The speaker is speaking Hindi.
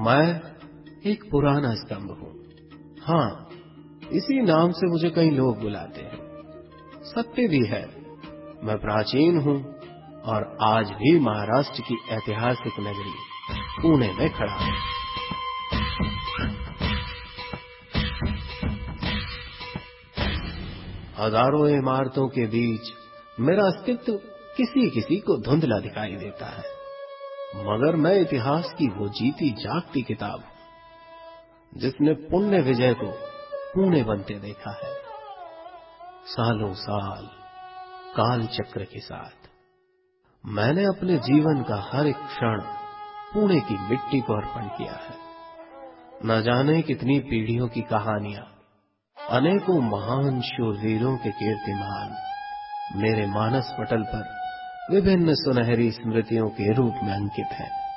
मैं एक पुराना स्तंभ हूं। हाँ, इसी नाम से मुझे कई लोग बुलाते हैं। सत्य भी है, मैं प्राचीन हूं और आज भी महाराष्ट्र की ऐतिहासिक नगरी पुणे में खड़ा हूं। हजारों इमारतों के बीच मेरा अस्तित्व किसी किसी को धुंधला दिखाई देता है, मगर मैं इतिहास की वो जीती जागती किताब हूं जिसने पुण्य विजय को पुणे बनते देखा है। सालों साल काल चक्र के साथ मैंने अपने जीवन का हर एक क्षण पुणे की मिट्टी को अर्पण किया है। न जाने कितनी पीढ़ियों की कहानियां, अनेकों महान शूरवीरों के कीर्तिमान मेरे मानस पटल पर विभिन्न सुनहरी स्मृतियों के रूप में अंकित है।